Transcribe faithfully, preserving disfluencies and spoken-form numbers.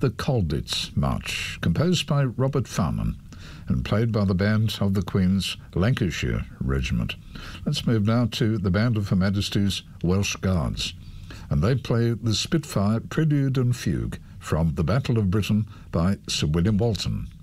the Colditz March, composed by Robert Farman and played by the band of the Queen's Lancashire Regiment. Let's move now to the band of Her Majesty's Welsh Guards, and they play the Spitfire Prelude and Fugue from the Battle of Britain by Sir William Walton.